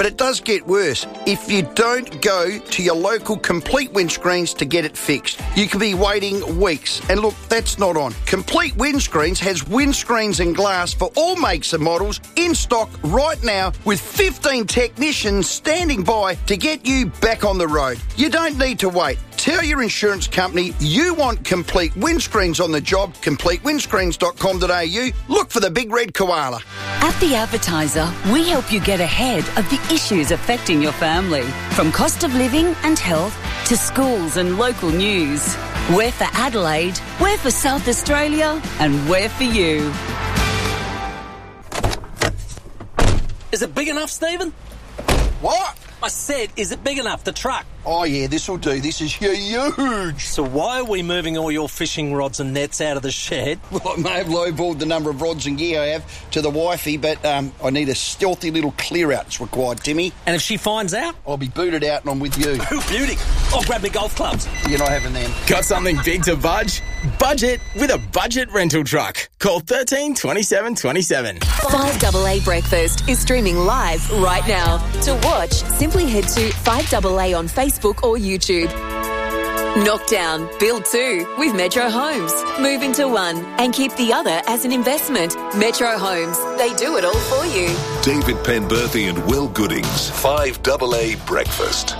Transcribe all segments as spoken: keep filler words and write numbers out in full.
But it does get worse if you don't go to your local Complete Windscreens to get it fixed. You could be waiting weeks. And look, that's not on. Complete Windscreens has windscreens and glass for all makes and models in stock right now with fifteen technicians standing by to get you back on the road. You don't need to wait. Tell your insurance company you want Complete Windscreens on the job, complete windscreens dot com dot a u. Look for the big red koala. At The Advertiser, we help you get ahead of the issues affecting your family. From cost of living and health to schools and local news. We're for Adelaide, we're for South Australia, and we're for you. Is it big enough, Stephen? What? I said, is it big enough, the truck? Oh, yeah, this will do. This is huge. So why are we moving all your fishing rods and nets out of the shed? Well, I may have lowballed the number of rods and gear I have to the wifey, but um, I need a stealthy little clear-out that's required, Timmy. And if she finds out? I'll be booted out and I'm with you. Oh, beauty. I'll grab me golf clubs. You're not having them. Got something big to budge? Budget with a budget rental truck. Call thirteen twenty-seven twenty-seven. five A A Breakfast is streaming live right now. To watch, simply head to five A A on Facebook or YouTube. Knockdown, build two with Metro Homes. Move into one and keep the other as an investment. Metro Homes, they do it all for you. David Penberthy and Will Goodings, five A A Breakfast.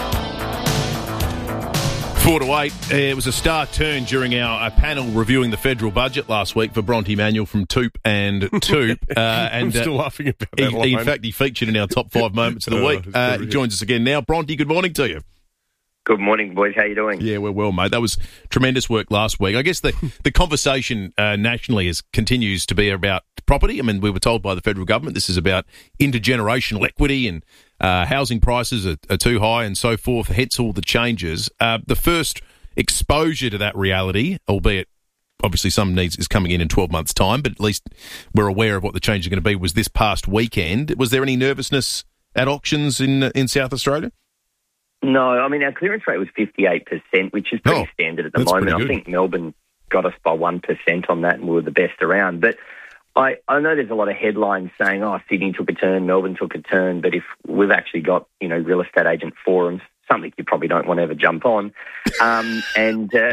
Four to eight. Uh, it was a star turn during our uh, panel reviewing the federal budget last week for Bronte Manuel from Toop and Toop. Uh, and I'm still uh, laughing about he, that line. he, in fact, he featured in our top five moments of the Oh, week. it's Uh, very he joins us again now. Bronte, good morning to you. Good morning, boys. How you doing? Yeah, we're well, mate. That was tremendous work last week. I guess the, the conversation uh, nationally is continues to be about property. I mean, we were told by the federal government this is about intergenerational equity and uh, housing prices are, are too high and so forth, hence all the changes. Uh, the first exposure to that reality, albeit obviously some needs is coming in in twelve months' time, but at least we're aware of what the change is going to be, was this past weekend. Was there any nervousness at auctions in in South Australia? No, I mean, our clearance rate was fifty-eight percent, which is pretty Oh, standard at the that's moment. pretty I good. think Melbourne got us by one percent on that and we were the best around. But I, I know there's a lot of headlines saying, oh, Sydney took a turn, Melbourne took a turn, but if we've actually got, you know, real estate agent forums, something you probably don't want to ever jump on, um, and uh,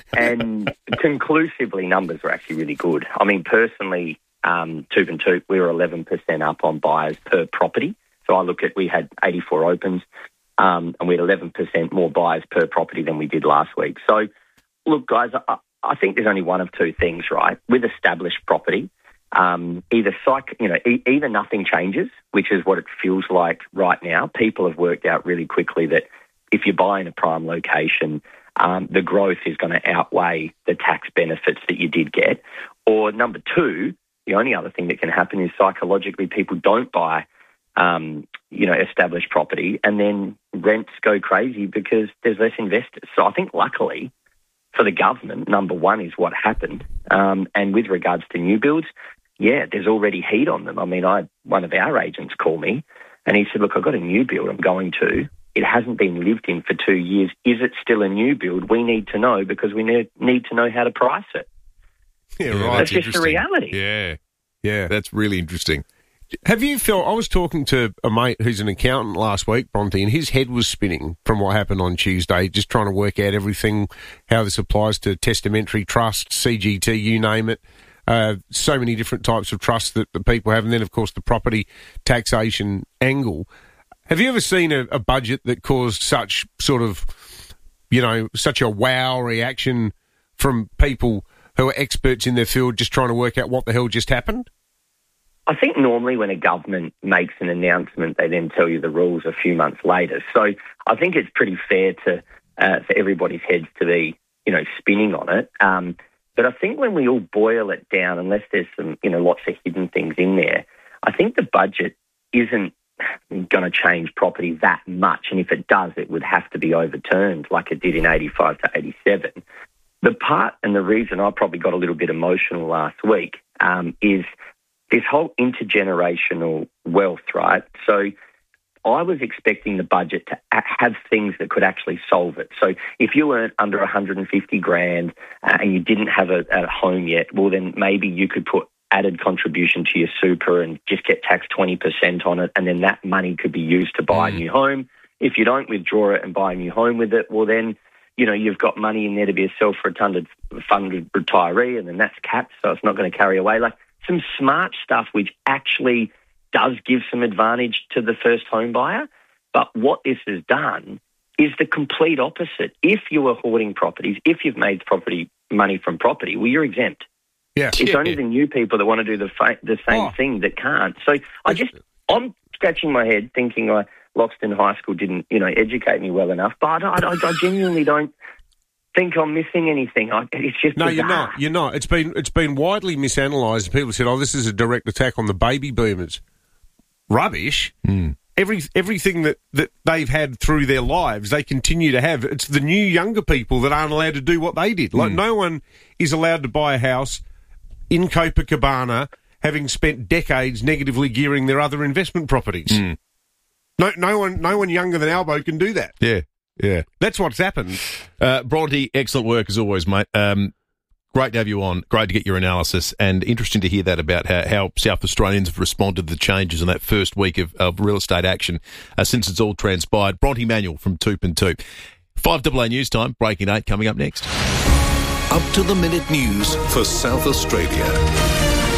and conclusively, numbers were actually really good. I mean, personally, um, Toop and Toop, we were eleven percent up on buyers per property. So I look at, we had eighty-four opens, um, and we had eleven percent more buyers per property than we did last week. So, look, guys, I, I think there's only one of two things, right? With established property, um, either psych, you know, e- either nothing changes, which is what it feels like right now. People have worked out really quickly that if you buy in a prime location, um, the growth is going to outweigh the tax benefits that you did get. Or number two, the only other thing that can happen is psychologically people don't buy, um, you know, established property, and then rents go crazy because there's less investors. So I think luckily for the government, number one is what happened. Um, and with regards to new builds, yeah, there's already heat on them. I mean, I one of our agents called me and he said, look, I've got a new build I'm going to. It hasn't been lived in for two years. Is it still a new build? We need to know because we need, need to know how to price it. Yeah, right. That's just the reality. Yeah, yeah. That's really interesting. Have you felt, I was talking to a mate who's an accountant last week, Bronte, and his head was spinning from what happened on Tuesday, just trying to work out everything, how this applies to testamentary trusts, C G T, you name it. Uh, so many different types of trusts that the people have, and then, of course, the property taxation angle. Have you ever seen a, a budget that caused such sort of, you know, such a wow reaction from people who are experts in their field just trying to work out what the hell just happened? I think normally when a government makes an announcement, they then tell you the rules a few months later. So I think it's pretty fair to uh, for everybody's heads to be, you know, spinning on it. Um, but I think when we all boil it down, unless there's some, you know, lots of hidden things in there, I think the budget isn't going to change property that much. And if it does, it would have to be overturned like it did in eighty-five to eighty-seven. The part and the reason I probably got a little bit emotional last week um, is this whole intergenerational wealth, right? So I was expecting the budget to have things that could actually solve it. So if you earn under one hundred fifty grand uh, and you didn't have a, a home yet, well, then maybe you could put added contribution to your super and just get taxed twenty percent on it, and then that money could be used to buy mm. a new home. If you don't withdraw it and buy a new home with it, well then, you know, you've got money in there to be a self-funded funded retiree, and then that's capped, so it's not going to carry away. Like some smart stuff which actually does give some advantage to the first home buyer. But what this has done is the complete opposite. If you are hoarding properties, if you've made property money from property, well, you're exempt. Yeah. It's yeah. only the new people that want to do the fa- the same oh. thing that can't. So I just, I'm scratching my head thinking I, Loxton High School didn't, you know, educate me well enough, but I, I, I genuinely don't think I'm missing anything. I, it's just no, bizarre. you're not. You're not. It's been it's been widely misanalysed. People said, "Oh, this is a direct attack on the baby boomers." Rubbish. Mm. Every everything that, that they've had through their lives, they continue to have. It's the new younger people that aren't allowed to do what they did. Like mm. no one is allowed to buy a house in Copacabana, having spent decades negatively gearing their other investment properties. Mm. No, no one, no one younger than Albo can do that. Yeah, yeah. That's what's happened. Uh, Bronte, excellent work as always, mate. Um, great to have you on. Great to get your analysis, and interesting to hear that about how, how South Australians have responded to the changes in that first week of, of real estate action uh, since it's all transpired. Bronte Manuel from Two and Two. five double A News Time, breaking eight coming up next. Up to the minute news for South Australia.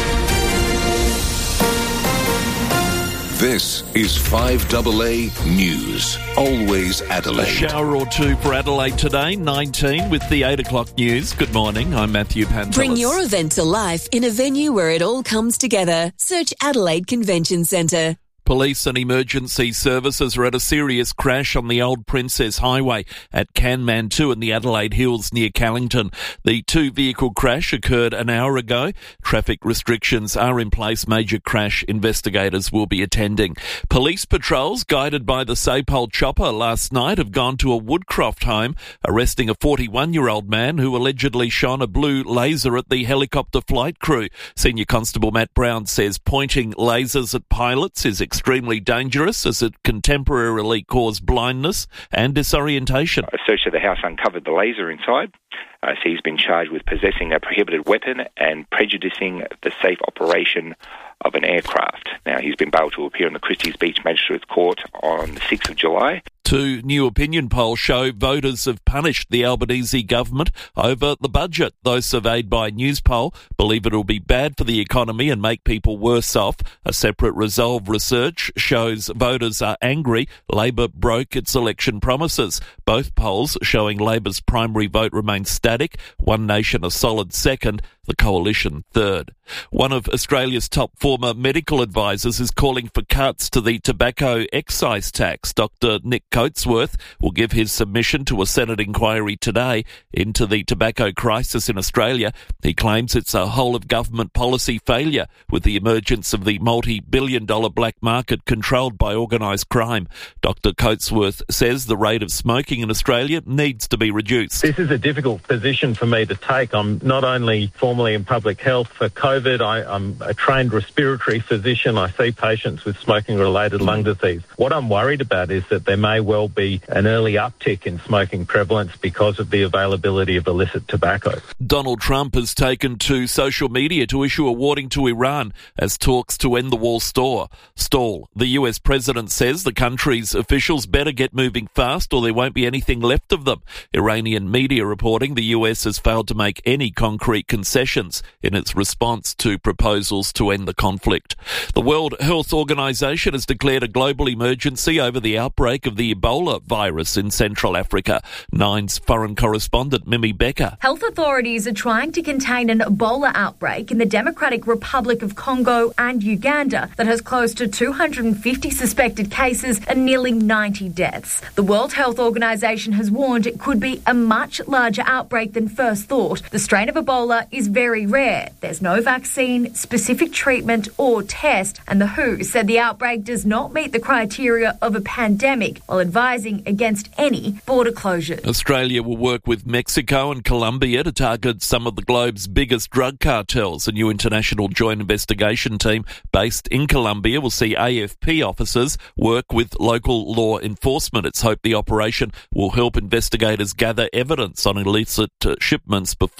This is five double A News. Always Adelaide. A shower or two for Adelaide today, nineteen with the eight o'clock news. Good morning, I'm Matthew Pantelis. Bring your event to life in a venue where it all comes together. Search Adelaide Convention Centre. Police and emergency services are at a serious crash on the Old Princess Highway at Kanmantoo in the Adelaide Hills near Callington. The two-vehicle crash occurred an hour ago. Traffic restrictions are in place. Major crash investigators will be attending. Police patrols, guided by the Sapole chopper last night, have gone to a Woodcroft home, arresting a forty-one-year-old man who allegedly shone a blue laser at the helicopter flight crew. Senior Constable Matt Brown says pointing lasers at pilots is extremely dangerous as it can temporarily cause blindness and disorientation. A search of the house uncovered the laser inside. Uh, so he's been charged with possessing a prohibited weapon and prejudicing the safe operation of an aircraft. Now, he's been bailed to appear in the Christie's Beach Magistrates Court on the sixth of July. Two new opinion polls show voters have punished the Albanese government over the budget. Those surveyed by Newspoll believe it will be bad for the economy and make people worse off. A separate Resolve research shows voters are angry Labor broke its election promises. Both polls showing Labor's primary vote remains static, One Nation a solid second, the Coalition third. One of Australia's top former medical advisors is calling for cuts to the tobacco excise tax. Doctor Nick Coatsworth will give his submission to a Senate inquiry today into the tobacco crisis in Australia. He claims it's a whole-of-government policy failure with the emergence of the multi-billion dollar black market controlled by organised crime. Doctor Coatsworth says the rate of smoking in Australia needs to be reduced. This is a difficult position for me to take. I'm not only formerly in public health for COVID, I, I'm a trained respiratory physician. I see patients with smoking-related lung disease. What I'm worried about is that there may well be an early uptick in smoking prevalence because of the availability of illicit tobacco. Donald Trump has taken to social media to issue a warning to Iran as talks to end the wall stall. Stall. The U S president says the country's officials better get moving fast or there won't be anything left of them. Iranian media reporting the U S has failed to make any concrete concessions in its response to proposals to end the conflict. The World Health Organization has declared a global emergency over the outbreak of the Ebola virus in Central Africa. Nine's foreign correspondent Mimi Becker. Health authorities are trying to contain an Ebola outbreak in the Democratic Republic of Congo and Uganda that has close to two hundred fifty suspected cases and nearly ninety deaths. The World Health Organization has warned it could be a much larger outbreak than first thought. The strain of Ebola is very rare. There's no vaccine, specific treatment or test, and the W H O said the outbreak does not meet the criteria of a pandemic while advising against any border closures. Australia will work with Mexico and Colombia to target some of the globe's biggest drug cartels. A new international joint investigation team based in Colombia will see A F P officers work with local law enforcement. It's hoped the operation will help investigators gather evidence on illicit uh, shipments before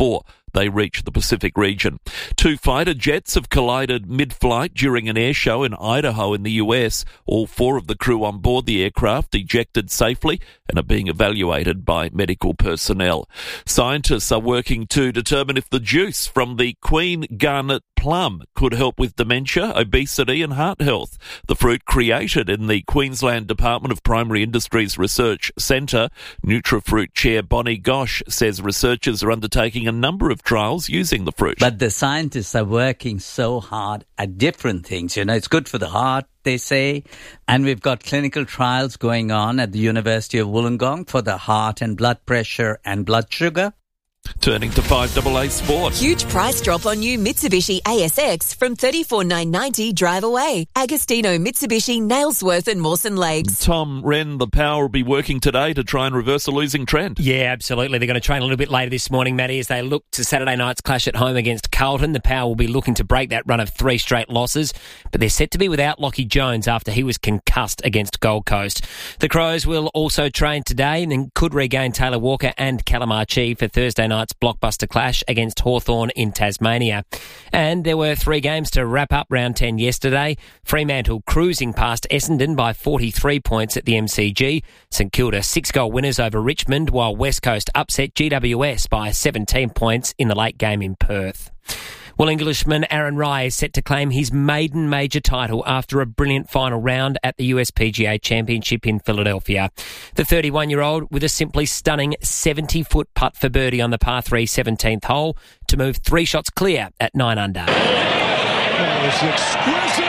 they reach the Pacific region. Two fighter jets have collided mid-flight during an air show in Idaho in the U S. All four of the crew on board the aircraft ejected safely and are being evaluated by medical personnel. Scientists are working to determine if the juice from the Queen Garnet plum could help with dementia, obesity and heart health. The fruit, created in the Queensland Department of Primary Industries Research Centre, NutriFruit Chair Bonnie Gosh says researchers are undertaking a number of trials using the fruit. But the scientists are working so hard at different things. You know, it's good for the heart, they say, and we've got clinical trials going on at the University of Wollongong for the heart and blood pressure and blood sugar. Turning to five double A Sport. Huge price drop on new Mitsubishi A S X from thirty-four thousand nine hundred ninety dollars drive away. Agostino, Mitsubishi, Nailsworth and Mawson Lakes. Tom Wren, the Power will be working today to try and reverse a losing trend. Yeah, absolutely. They're going to train a little bit later this morning, Matty, as they look to Saturday night's clash at home against Carlton. The Power will be looking to break that run of three straight losses, but they're set to be without Lockie Jones after he was concussed against Gold Coast. The Crows will also train today and could regain Taylor Walker and Callum Archie for Thursday night's blockbuster clash against Hawthorn in Tasmania. And there were three games to wrap up round ten yesterday. Fremantle cruising past Essendon by forty-three points at the M C G. St Kilda six-goal winners over Richmond, while West Coast upset G W S by seventeen points in the late game in Perth. Well, Englishman Aaron Rai is set to claim his maiden major title after a brilliant final round at the U S P G A Championship in Philadelphia. The thirty-one-year-old with a simply stunning seventy-foot putt for birdie on the par three seventeenth hole to move three shots clear at nine under. That was exquisite!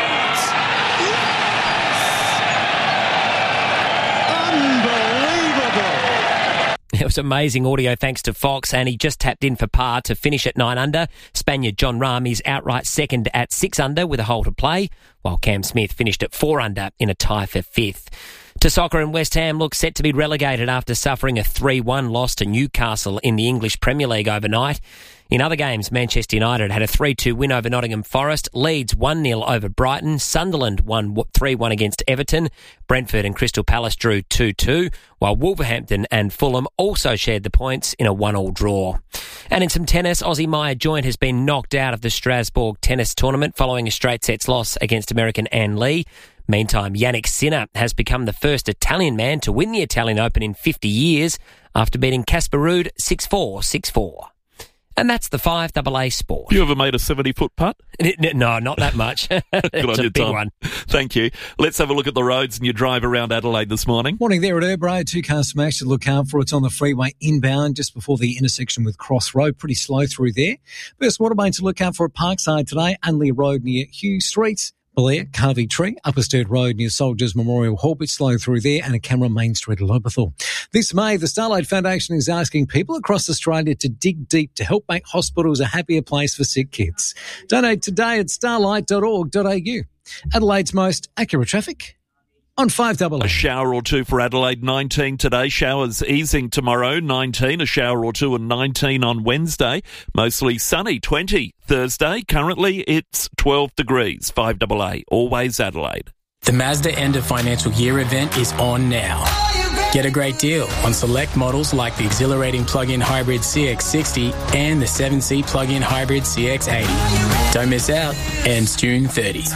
It was amazing audio thanks to Fox, and he just tapped in for par to finish at nine under. Spaniard John Rahm is outright second at six under with a hole to play, while Cam Smith finished at four under in a tie for fifth. To soccer, and West Ham look set to be relegated after suffering a three one loss to Newcastle in the English Premier League overnight. In other games, Manchester United had a three two win over Nottingham Forest, Leeds one nil over Brighton, Sunderland won three one against Everton, Brentford and Crystal Palace drew two two, while Wolverhampton and Fulham also shared the points in a one all draw. And in some tennis, Aussie Maya Joint has been knocked out of the Strasbourg tennis tournament following a straight sets loss against American Ann Lee. Meantime, Yannick Sinner has become the first Italian man to win the Italian Open in fifty years after beating Casper Ruud six four, six four. And that's the five double A Sport. You ever made a seventy-foot putt? No, not that much. Good It's on a you, big Tom. one. Thank you. Let's have a look at the roads and your drive around Adelaide this morning. Morning there at Erb Road. Two cars smashed to look out for. It's on the freeway inbound just before the intersection with Cross Road. Pretty slow through there. First Watermain to look out for at Parkside today. Unley Road near Hughes Street. Blair, Carvey Tree, Upper Sturt Road near Soldiers Memorial Hall, bit slow through there, and a camera Main Street, Lobethal. This May, the Starlight Foundation is asking people across Australia to dig deep to help make hospitals a happier place for sick kids. Donate today at starlight dot org dot a u. Adelaide's most accurate traffic on five double A. A shower or two for Adelaide, nineteen today. Showers easing tomorrow, nineteen. A shower or two and nineteen on Wednesday. Mostly sunny, twenty. Thursday, currently it's twelve degrees. five double A, always Adelaide. The Mazda End of Financial Year event is on now. Get a great deal on select models like the exhilarating plug-in hybrid C X sixty and the seven-seat plug-in hybrid C X eighty. Don't miss out. Ends June thirtieth.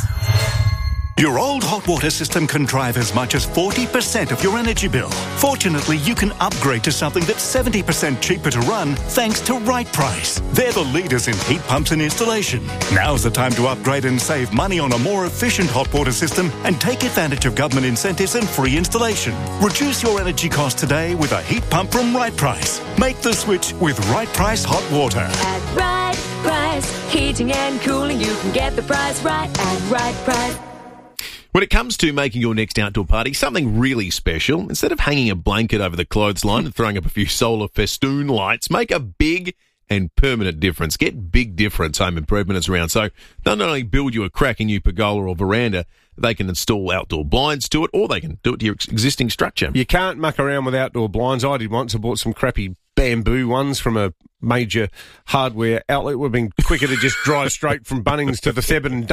Your old hot water system can drive as much as forty percent of your energy bill. Fortunately, you can upgrade to something that's seventy percent cheaper to run thanks to Right Price. They're the leaders in heat pumps and installation. Now's the time to upgrade and save money on a more efficient hot water system and take advantage of government incentives and free installation. Reduce your energy costs today with a heat pump from Right Price. Make the switch with Right Price Hot Water. At Right Price, heating and cooling, you can get the price right at Right Price. When it comes to making your next outdoor party something really special, instead of hanging a blanket over the clothesline and throwing up a few solar festoon lights, make a big and permanent difference. Get Big Difference Home Improvements around. So they'll not only build you a cracking new pergola or veranda, they can install outdoor blinds to it, or they can do it to your existing structure. You can't muck around with outdoor blinds. I did once. I bought some crappy bamboo ones from a major hardware outlet. It would have been quicker to just drive straight from Bunnings to the Thebarton dump.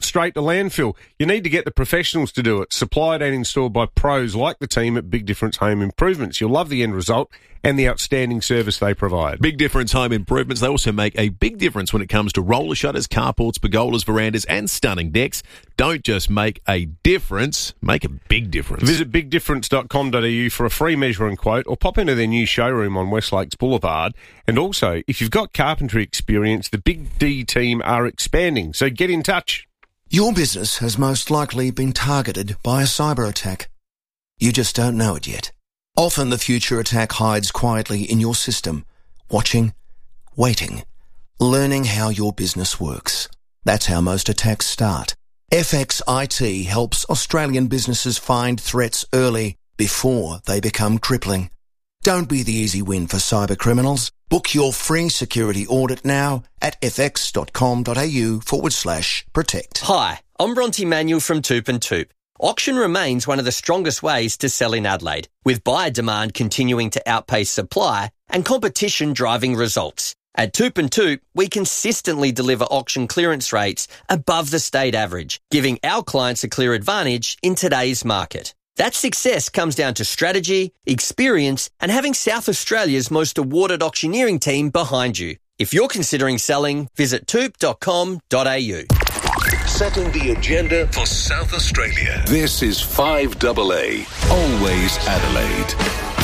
straight to landfill. You need to get the professionals to do it, supplied and installed by pros like the team at Big Difference Home Improvements. You'll love the end result and the outstanding service they provide. Big Difference Home Improvements. They also make a big difference when it comes to roller shutters, carports, pergolas, verandas and stunning decks. Don't just make a difference, make a big difference. Visit big difference dot com dot a u for a free measure and quote, or pop into their new showroom on West Lakes Boulevard. And also, if you've got carpentry experience, the Big D team are expanding, so get in touch. Your business has most likely been targeted by a cyber attack. You just don't know it yet. Often the future attack hides quietly in your system, watching, waiting, learning how your business works. That's how most attacks start. F X I T helps Australian businesses find threats early before they become crippling. Don't be the easy win for cyber criminals. Book your free security audit now at fx.com.au forward slash protect. Hi, I'm Bronte Manuel from Toop and Toop. Auction remains one of the strongest ways to sell in Adelaide, with buyer demand continuing to outpace supply and competition driving results. At Toop and Toop, we consistently deliver auction clearance rates above the state average, giving our clients a clear advantage in today's market. That success comes down to strategy, experience, and having South Australia's most awarded auctioneering team behind you. If you're considering selling, visit toop dot com dot a u. Setting the agenda for South Australia. This is five double A, always Adelaide.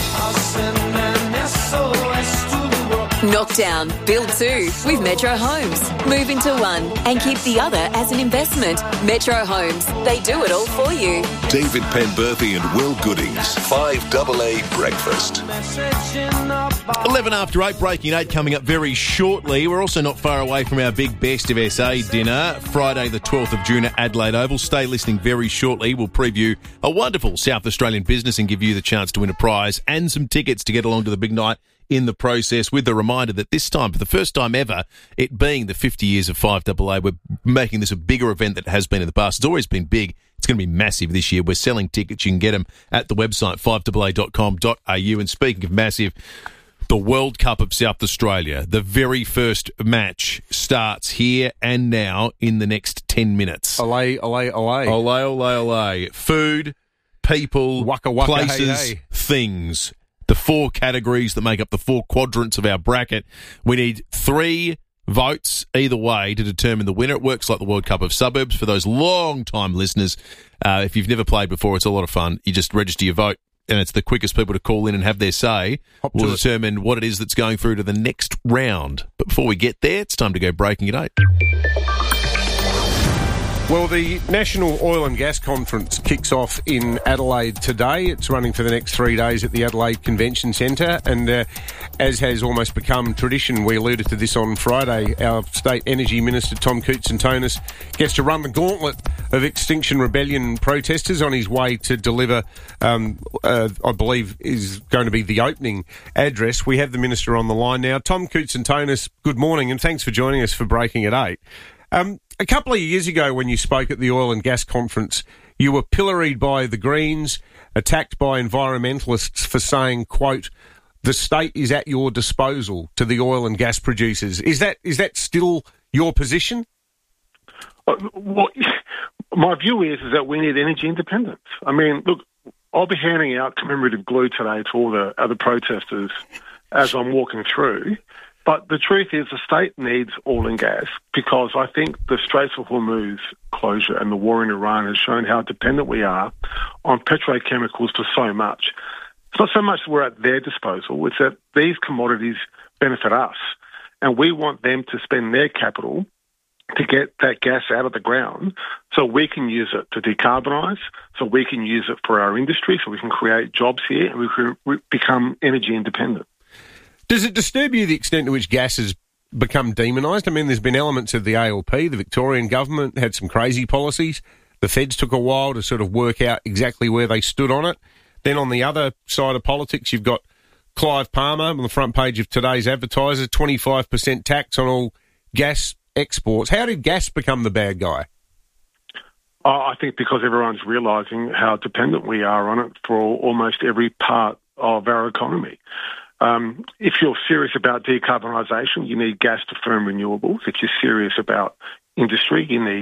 Knockdown, build two with Metro Homes. Move into one and keep the other as an investment. Metro Homes, they do it all for you. David Penberthy and Will Goodings, five double A Breakfast. eleven after eight, breaking eight coming up very shortly. We're also not far away from our big Best of S A dinner, Friday the twelfth of June at Adelaide Oval. Stay listening very shortly. We'll preview a wonderful South Australian business and give you the chance to win a prize and some tickets to get along to the big night in the process, with the reminder that this time, for the first time ever, it being the fifty years of five double A, we're making this a bigger event than it has been in the past. It's always been big. It's going to be massive this year. We're selling tickets. You can get them at the website five double A dot com dot a u. And speaking of massive, the World Cup of South Australia, the very first match starts here and now in the next ten minutes. Olay, olay, olay. Olay, olay, olay. Food, people, waka, waka, places, hey, hey. things. The four categories that make up the four quadrants of our bracket. We need three votes either way to determine the winner. It works like the World Cup of Suburbs. For those long-time listeners, uh, if you've never played before, it's a lot of fun. You just register your vote, and it's the quickest people to call in and have their say will determine what it is that's going through to the next round. But before we get there, it's time to go breaking at eight. Well, the National Oil and Gas Conference kicks off in Adelaide today. It's running for the next three days at the Adelaide Convention Centre, and uh, as has almost become tradition, we alluded to this on Friday, our State Energy Minister Tom Koutsantonis gets to run the gauntlet of Extinction Rebellion protesters on his way to deliver, um, uh, I believe, is going to be the opening address. We have the Minister on the line now. Tom Koutsantonis, good morning, and thanks for joining us for Breaking at eight. Um, a couple of years ago when you spoke at the Oil and Gas Conference, you were pilloried by the Greens, attacked by environmentalists for saying, quote, the state is at your disposal to the oil and gas producers. Is that is that still your position? Well, my view is, is that we need energy independence. I mean, look, I'll be handing out commemorative glue today to all the other protesters as I'm walking through. But the truth is the state needs oil and gas because I think the Straits of Hormuz closure and the war in Iran has shown how dependent we are on petrochemicals for so much. It's not so much that we're at their disposal, it's that these commodities benefit us and we want them to spend their capital to get that gas out of the ground so we can use it to decarbonise, so we can use it for our industry, so we can create jobs here and we can re- become energy independent. Does it disturb you the extent to which gas has become demonised? I mean, there's been elements of the A L P, the Victorian government had some crazy policies. The feds took a while to sort of work out exactly where they stood on it. Then on the other side of politics, you've got Clive Palmer on the front page of today's Advertiser, twenty-five percent tax on all gas exports. How did gas become the bad guy? Oh, I think because everyone's realising how dependent we are on it for almost every part of our economy. Um, if you're serious about decarbonisation, you need gas to firm renewables. If you're serious about industry, you need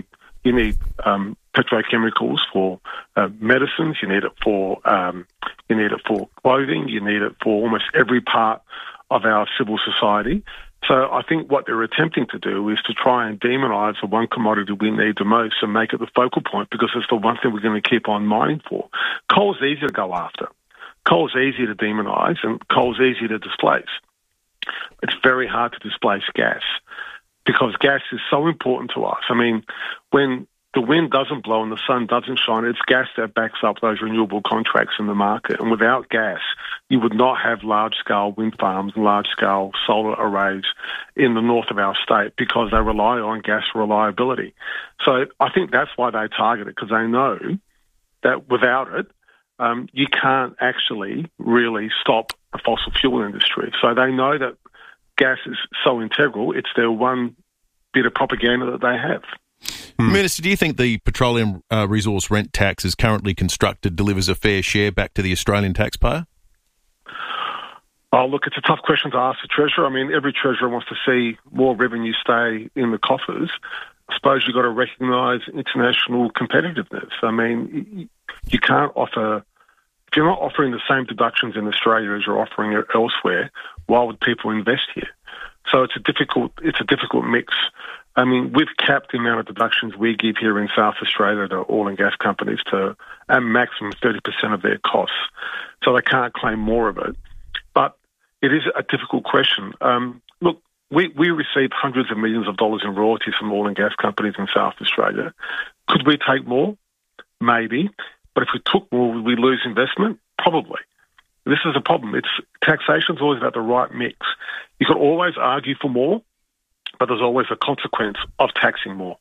You need um, petrochemicals for uh, medicines. You need it for um, you need it for clothing. You need it for almost every part of our civil society. So I think what they're attempting to do is to try and demonise the one commodity we need the most and make it the focal point, because it's the one thing we're going to keep on mining for. Coal's easy to go after. Coal's easy to demonise, and coal's easy to displace. It's very hard to displace gas, because gas is so important to us. I mean, when the wind doesn't blow and the sun doesn't shine, it's gas that backs up those renewable contracts in the market. And without gas, you would not have large-scale wind farms and large-scale solar arrays in the north of our state, because they rely on gas reliability. So I think that's why they target it, because they know that without it, um, you can't actually really stop the fossil fuel industry. So they know that gas is so integral, it's their one bit of propaganda that they have. Hmm. Minister, do you think the petroleum uh, resource rent tax as currently constructed delivers a fair share back to the Australian taxpayer? Oh, look, it's a tough question to ask the Treasurer. I mean, every Treasurer wants to see more revenue stay in the coffers. I suppose you've got to recognise international competitiveness. I mean, you can't offer... If you're not offering the same deductions in Australia as you're offering elsewhere, why would people invest here? So it's a difficult it's a difficult mix. I mean, we've capped the amount of deductions we give here in South Australia to oil and gas companies to a maximum thirty percent of their costs. So they can't claim more of it. But it is a difficult question. Um, look, we, we receive hundreds of millions of dollars in royalties from oil and gas companies in South Australia. Could we take more? Maybe. But if we took more, would we lose investment? Probably. This is a problem. It's taxation is always about the right mix. You can always argue for more, but there's always a consequence of taxing more.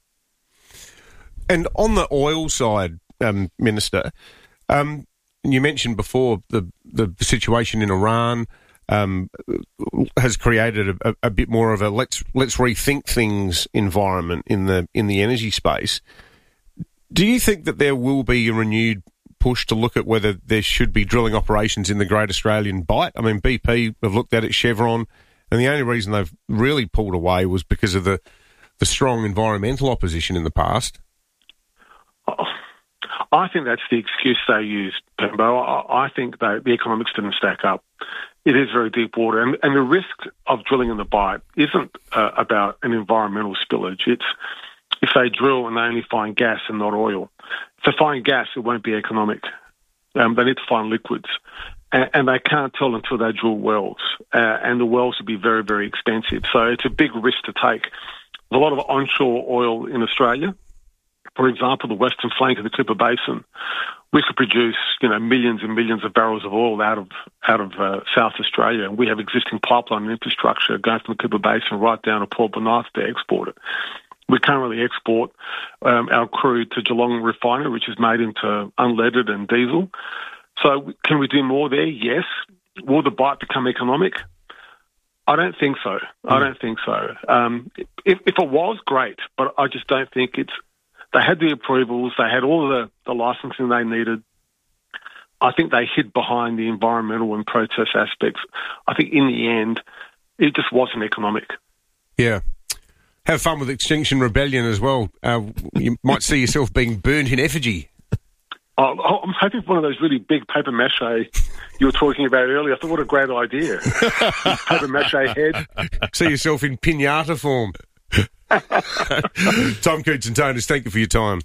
And on the oil side, um, Minister, um, you mentioned before the the situation in Iran um, has created a, a bit more of a let's let's rethink things environment in the in the energy space. Do you think that there will be a renewed push to look at whether there should be drilling operations in the Great Australian Bight? I mean, B P have looked at it, Chevron, and the only reason they've really pulled away was because of the, the strong environmental opposition in the past. Oh, I think that's the excuse they used, Pembo. I, I think that the economics didn't stack up. It is very deep water, and, and the risk of drilling in the Bight isn't uh, about an environmental spillage. It's if they drill and they only find gas and not oil. If they find gas, it won't be economic. Um, they need to find liquids. And, and they can't tell until they drill wells. Uh, and the wells will be very, very expensive. So it's a big risk to take. There's a lot of onshore oil in Australia. For example, the western flank of the Cooper Basin. We could produce, you know, millions and millions of barrels of oil out of out of uh, South Australia. And we have existing pipeline infrastructure going from the Cooper Basin right down to Port Bonython to export it. We currently export um, our crude to Geelong Refinery, which is made into unleaded and diesel. So can we do more there? Yes. Will the Bight become economic? I don't think so. Mm. I don't think so. Um, if, if it was, great, but I just don't think it's... They had the approvals. They had all the, the licensing they needed. I think they hid behind the environmental and process aspects. I think in the end, it just wasn't economic. Yeah. Have fun with Extinction Rebellion as well. Uh, you might see yourself being burned in effigy. Oh, I'm hoping for one of those really big paper mache you were talking about earlier. I thought, what a great idea. Paper mache head. See yourself in pinata form. Tom Cootes and Toners, thank you for your time.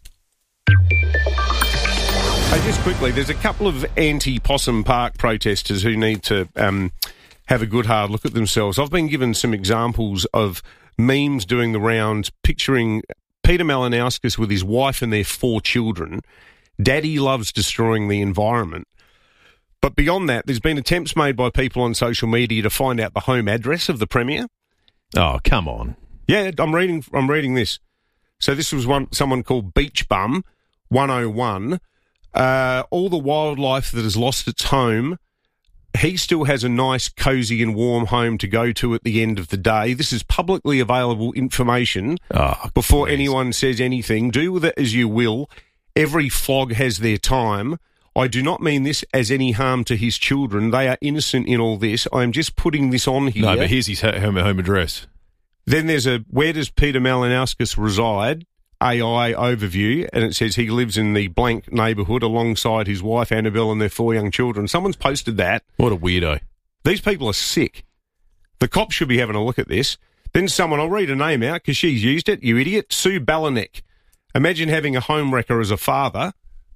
Hey, just quickly, there's a couple of anti-Possum Park protesters who need to um, have a good hard look at themselves. I've been given some examples of memes doing the rounds picturing Peter Malinauskas with his wife and their four children. Daddy loves destroying the environment. But beyond that, there's been attempts made by people on social media to find out the home address of the Premier. Oh, come on. Yeah, I'm reading I'm reading this. So this was one someone called Beach Bum one oh one. Uh, all the wildlife that has lost its home, he still has a nice, cosy and warm home to go to at the end of the day. This is publicly available information. Oh, before please. anyone says anything. Do with it as you will. Every flog has their time. I do not mean this as any harm to his children. They are innocent in all this. I am just putting this on here. No, but here's his home, home address. Then there's a, where does Peter Malinauskas reside? A I overview, and it says he lives in the blank neighbourhood alongside his wife, Annabelle, and their four young children. Someone's posted that. What a weirdo. These people are sick. The cops should be having a look at this. Then someone, I'll read a name out because she's used it, you idiot, Sue Balanek. Imagine having a home wrecker as a father.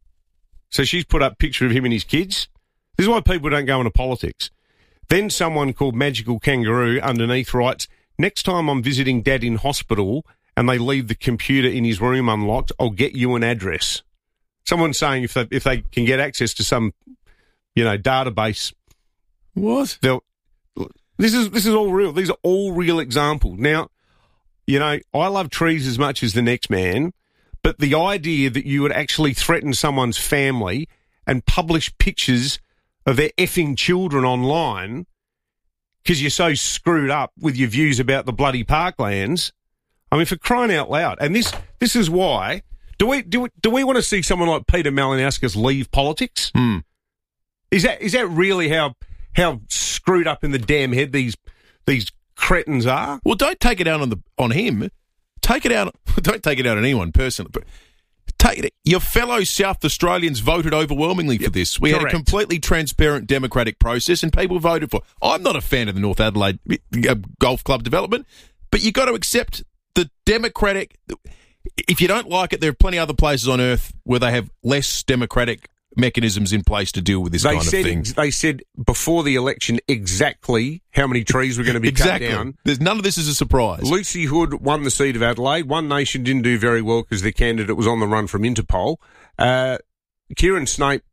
So she's put up a picture of him and his kids. This is why people don't go into politics. Then someone called Magical Kangaroo underneath writes, next time I'm visiting Dad in hospital and they leave the computer in his room unlocked, I'll get you an address. Someone's saying if they, if they can get access to some, you know, database. What? They'll... This is this is all real. These are all real examples. Now, you know, I love trees as much as the next man, but the idea that you would actually threaten someone's family and publish pictures of their effing children online because you're so screwed up with your views about the bloody parklands, I mean, for crying out loud. And this this is why. Do we do we, do we want to see someone like Peter Malinauskas leave politics? Hmm. Is that is that really how? How screwed up in the damn head these these cretins are? Well, don't take it out on the on him. Take it out. Don't take it out on anyone personally. But take it. Your fellow South Australians voted overwhelmingly for this. We correct. had a completely transparent democratic process, and people voted for. I'm not a fan of the North Adelaide uh, Golf Club development, but you got to accept the democratic. If you don't like it, there are plenty of other places on earth where they have less democratic mechanisms in place to deal with this they kind said, of thing. They said before the election exactly how many trees were going to be exactly. cut down. There's none of this is a surprise. Lucy Hood won the seat of Adelaide. One Nation didn't do very well because their candidate was on the run from Interpol. Uh, Kieran Snape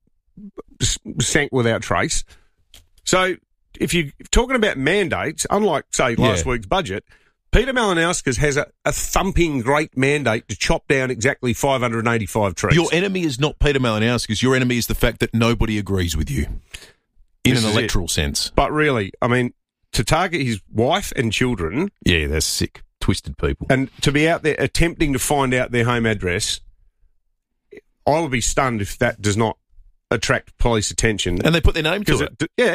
sank without trace. So if you're talking about mandates, unlike, say, last Yeah. week's budget, Peter Malinauskas has a, a thumping great mandate to chop down exactly five hundred eighty-five trees. Your enemy is not Peter Malinauskas. Your enemy is the fact that nobody agrees with you in This an is electoral it. sense. But really, I mean, to target his wife and children... Yeah, they're sick, twisted people. And to be out there attempting to find out their home address, I would be stunned if that does not attract police attention. And they put their name to it. it. Yeah,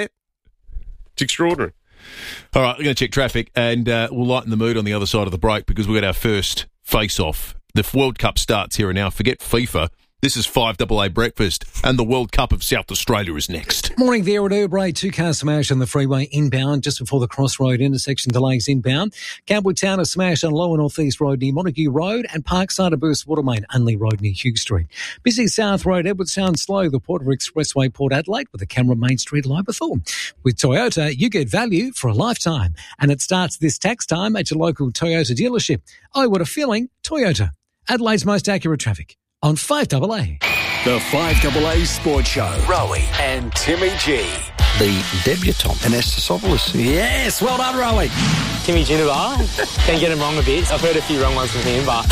it's extraordinary. All right, we're going to check traffic, and uh, we'll lighten the mood on the other side of the break because we've got our first face-off. The World Cup starts here and now. Forget FIFA. This is five double A Breakfast, and the World Cup of South Australia is next. Morning there at Urbray. Two cars smashed on the freeway inbound just before the Crossroad intersection. Delays inbound. Campbell Town is smashed on Lower North East Road near Montague Road, and Parkside of Burst Watermain, Unley Road near Hugh Street. Busy South Road, Edwardstown slow. The Porter Expressway, Port Adelaide, with the Cameron Main Street, Lyberthorne. With Toyota, you get value for a lifetime, and it starts this tax time at your local Toyota dealership. Oh, what a feeling! Toyota, Adelaide's most accurate traffic on five double A. The five double A Sports Show. Rowie and Timmy G. The debutante, Anastasopoulos. Yes, well done, Rowie. Timmy Ginnivar. Can get him wrong a bit. I've heard a few wrong ones from him, but...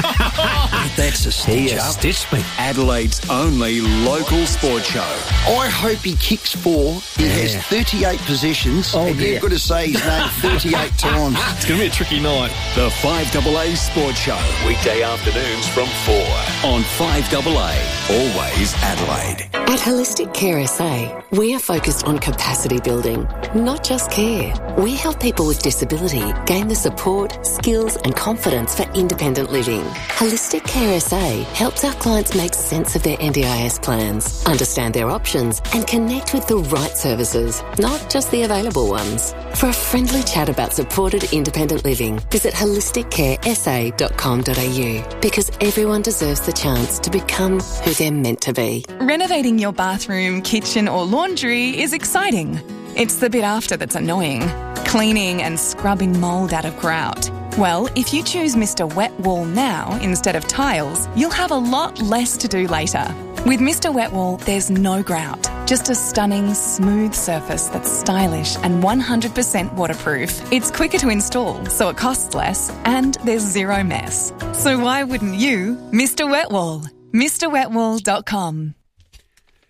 That's a stitch He up. stitched me. Adelaide's only local sports show. I hope he kicks four. He Yeah. has thirty-eight possessions, Oh, and dear. you've got to say his name thirty-eight times. It's going to be a tricky night. The five double A Sports Show. Weekday afternoons from four on five double A. Always Adelaide. At Holistic Care S A, we are focused on capacity building, not just care. We help people with disability gain the support, skills and confidence for independent living. Holistic Care S A helps our clients make sense of their N D I S plans, understand their options and connect with the right services, not just the available ones. For a friendly chat about supported independent living, visit holistic care s a dot com dot a u because everyone deserves the chance to become who they're meant to be. Renovating your bathroom, kitchen or laundry is exciting. It's the bit after that's annoying. Cleaning and scrubbing mould out of grout. Well, if you choose Mister Wet Wall now instead of tiles, you'll have a lot less to do later. With Mister Wet Wall, there's no grout, just a stunning, smooth surface that's stylish and one hundred percent waterproof. It's quicker to install, so it costs less, and there's zero mess. So why wouldn't you? Mister Wet Wall. Mr Wet Wall dot com.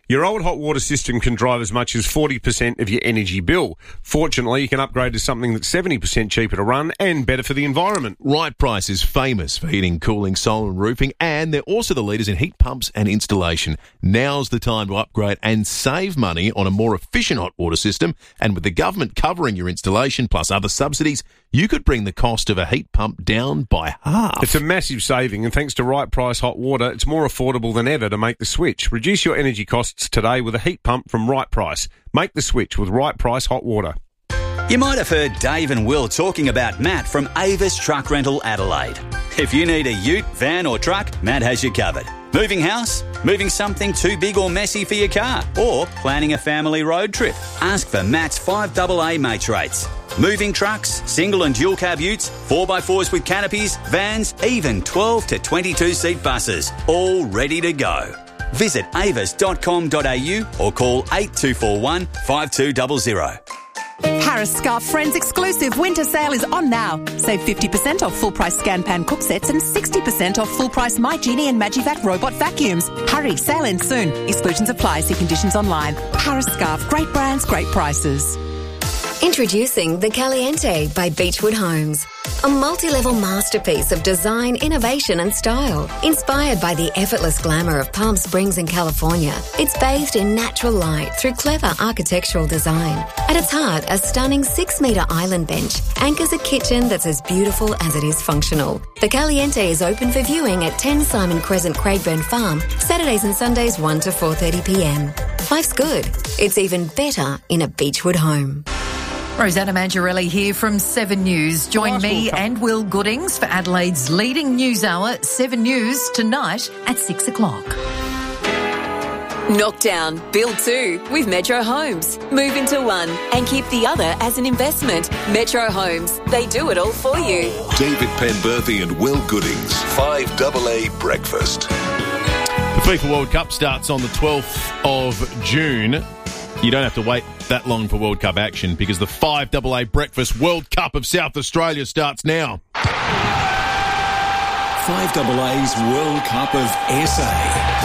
Your old hot water system can drive as much as forty percent of your energy bill. Fortunately, you can upgrade to something that's seventy percent cheaper to run and better for the environment. Right Price is famous for heating, cooling, solar and roofing, and they're also the leaders in heat pumps and installation. Now's the time to upgrade and save money on a more efficient hot water system, and with the government covering your installation plus other subsidies, you could bring the cost of a heat pump down by half. It's a massive saving, and thanks to Right Price Hot Water, it's more affordable than ever to make the switch. Reduce your energy costs today with a heat pump from Right Price. Make the switch with Right Price Hot Water. You might have heard Dave and Will talking about Matt from Avis Truck Rental Adelaide. If you need a ute, van or truck, Matt has you covered. Moving house? Moving something too big or messy for your car? Or planning a family road trip? Ask for Matt's five double A mates rates. Moving trucks, single and dual cab utes, four by fours with canopies, vans, even twelve to twenty-two seat buses, all ready to go. Visit avis dot com dot a u or call eight two four one, five two zero zero. Harris Scarf Friends exclusive winter sale is on now. Save fifty percent off full price Scan Pan cook sets and sixty percent off full price My Genie and Magivac robot vacuums. Hurry, sale ends soon. Exclusions apply. See conditions online. Harris Scarf, great brands, great prices. Introducing the Caliente by Beechwood Homes. A multi-level masterpiece of design, innovation and style. Inspired by the effortless glamour of Palm Springs in California, it's bathed in natural light through clever architectural design. At its heart, a stunning six-metre island bench anchors a kitchen that's as beautiful as it is functional. The Caliente is open for viewing at ten Simon Crescent, Craigburn Farm, Saturdays and Sundays one to four thirty p m. Life's good. It's even better in a Beechwood home. Rosanna Mangiarelli here from Seven News. Join me and Will Goodings for Adelaide's leading news hour, Seven News, tonight at six o'clock. Knockdown, build two with Metro Homes. Move into one and keep the other as an investment. Metro Homes, they do it all for you. David Penberthy and Will Goodings, five double A Breakfast. The FIFA World Cup starts on the twelfth of June. You don't have to wait that long for World Cup action because the five double A Breakfast World Cup of South Australia starts now. five double A's World Cup of S A.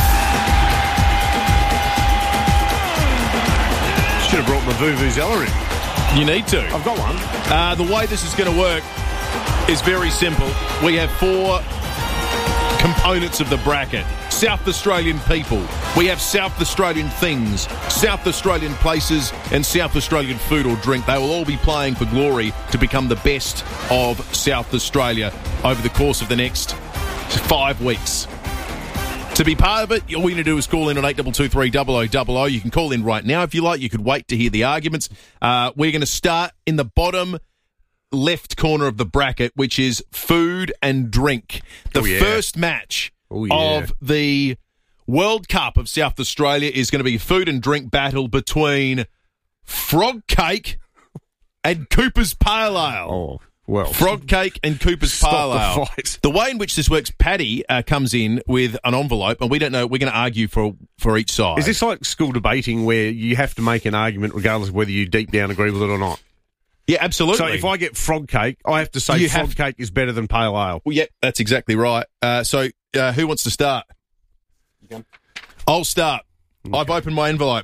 Should have brought my Vuvuzela in. You need to. I've got one. Uh, the way this is going to work is very simple. We have four components of the bracket. South Australian people. We have South Australian things, South Australian places, and South Australian food or drink. They will all be playing for glory to become the best of South Australia over the course of the next five weeks. To be part of it, all you need to do is call in on eight two two three, double oh double oh. You can call in right now if you like. You could wait to hear the arguments. Uh, we're going to start in the bottom left corner of the bracket, which is food and drink. The oh, yeah. first match oh, yeah. of the World Cup of South Australia is going to be a food and drink battle between frog cake and Cooper's Pale Ale. Oh, well. Frog cake and Cooper's Stop Pale the Ale. fight. The way in which this works, Paddy uh, comes in with an envelope, and we don't know. We're going to argue for for each side. Is this like school debating where you have to make an argument regardless of whether you deep down agree with it or not? Yeah, absolutely. So if I get frog cake, I have to say You frog have- cake is better than pale ale. Well, yeah, that's exactly right. Uh, so uh, who wants to start? I'll start. Okay. I've opened my envelope.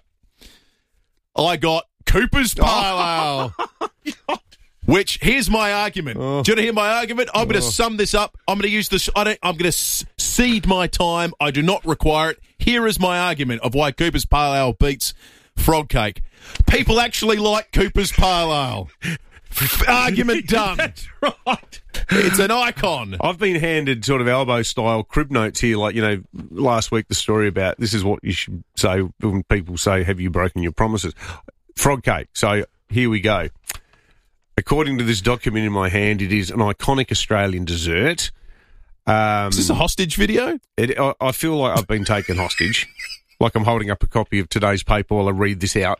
I got Cooper's Pale Ale. Which, here's my argument. Oh. Do you want to hear my argument? I'm oh. going to sum this up. I'm going to use this. I don't, I'm going to s- cede my time. I do not require it. Here is my argument of why Cooper's Pale Ale beats frog cake. People actually like Cooper's Pale Ale. Argument done. That's right. It's an icon. I've been handed sort of elbow-style crib notes here, like, you know, last week the story about this is what you should say when people say, have you broken your promises? Frog cake. So here we go. According to this document in my hand, it is an iconic Australian dessert. Um, is this a hostage video? It, I, I feel like I've been taken hostage, like I'm holding up a copy of today's paper while I read this out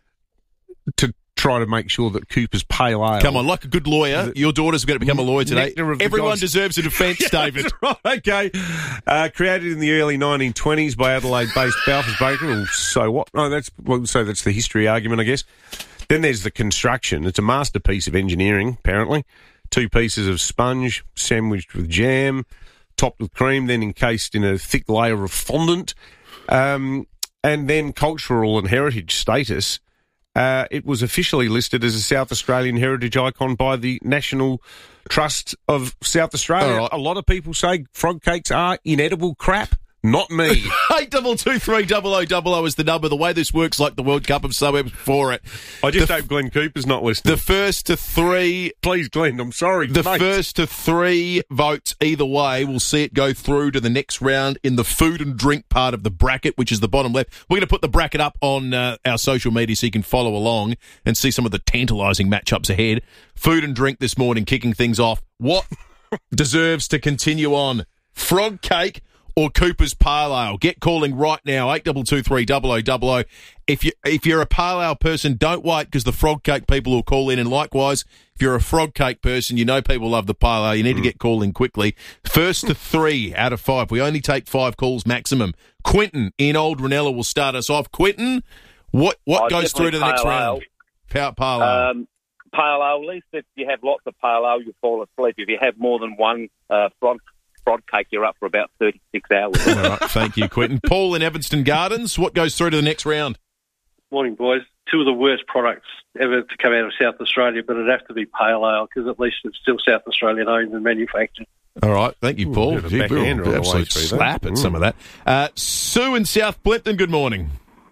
to try to make sure that Cooper's Pale Ale... Come on, like a good lawyer, your daughter's going to become a lawyer today. Everyone gods. deserves a defence, David. Right, okay. Uh, created in the early nineteen twenties by Adelaide-based Balfour's Bakery. Well, so what? Oh, that's well, so that's the history argument, I guess. Then there's the construction. It's a masterpiece of engineering, apparently. Two pieces of sponge sandwiched with jam, topped with cream, then encased in a thick layer of fondant. Um, and then cultural and heritage status, uh, it was officially listed as a South Australian heritage icon by the National Trust of South Australia. Right. A lot of people say frog cakes are inedible crap. Not me. Eight double two three double o double o is the number. The way this works, like the World Cup of Suburbs for it. I just the, hope Glenn Cooper's not listening. The first to three, please, Glenn. I'm sorry. The mate. first to three votes either way will see it go through to the next round in the food and drink part of the bracket, which is the bottom left. We're going to put the bracket up on uh, our social media so you can follow along and see some of the tantalising matchups ahead. Food and drink this morning, kicking things off. What deserves to continue on? Frog cake or Cooper's Pale Ale? Get calling right now, eight two two three double o double o. If, you, if you're a Pale Ale person, don't wait because the frog cake people will call in. And likewise, if you're a frog cake person, you know people love the Pale Ale. You need mm. to get calling quickly. First to three out of five. We only take five calls maximum. Quentin in Old Ranella will start us off. Quentin, what, what oh, goes through to the next ale. round? Pale, pale Ale. Um, pale Ale, at least if you have lots of Pale Ale, you'll fall asleep. If you have more than one uh, frog Frog cake, you're up for about thirty-six hours. All right, thank you, Quentin. Paul in Evanston Gardens, what goes through to the next round? Morning, boys. Two of the worst products ever to come out of South Australia, but it'd have to be Pale Ale because at least it's still South Australian owned and manufactured. All right, thank you, Paul. Ooh, Gee, backhander on the absolute way through slap that. at some of that. Uh, Sue in South Plimpton, good morning.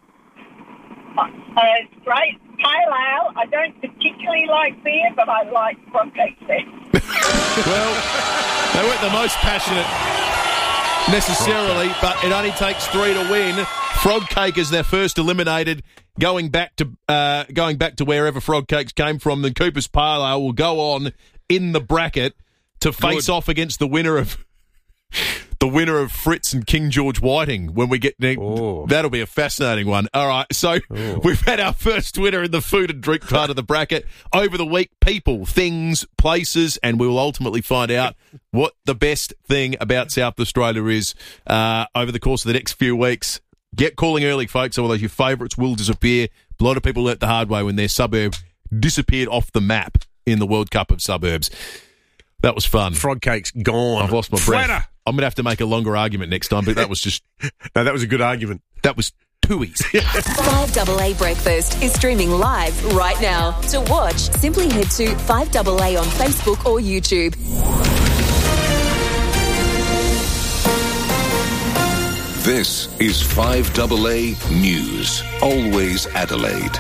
Uh, it's great. Pale Ale. I don't particularly like beer, but I like frog cake beer. Well, they weren't the most passionate necessarily, but it only takes three to win. Frog cake is their first eliminated, going back to uh, going back to wherever frog cakes came from. Then Cooper's Pale Ale will go on in the bracket to face Good. off against the winner of the winner of Fritz and King George Whiting when we get ne- oh. That'll be a fascinating one. All right, so oh. we've had our first winner in the food and drink part of the bracket. Over the week, people, things, places, and we will ultimately find out what the best thing about South Australia is uh, over the course of the next few weeks. Get calling early, folks, otherwise your favourites will disappear. A lot of people learnt the hard way when their suburb disappeared off the map in the World Cup of Suburbs. That was fun. Frog cake's gone. I've lost my breath. Flatter. I'm going to have to make a longer argument next time, but that was just... no, that was a good argument. That was too easy. five double A Breakfast is streaming live right now. To watch, simply head to five double A on Facebook or YouTube. This is five double A News. Always Adelaide.